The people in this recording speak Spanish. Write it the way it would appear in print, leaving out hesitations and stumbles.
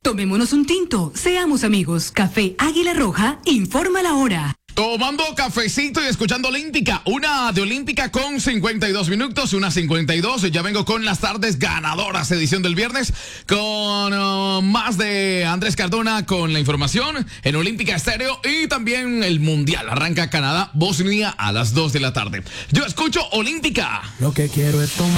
Tomémonos un tinto, seamos amigos. Café Águila Roja, informa la hora. Tomando cafecito y escuchando Olímpica. Una de Olímpica con 52 minutos, una 52. Ya vengo con las tardes ganadoras, edición del viernes, con más de Andrés Cardona con la información en Olímpica Estéreo y también el Mundial. Arranca Canadá, Bosnia a las 2 de la tarde. Yo escucho Olímpica. Lo que quiero es tomar.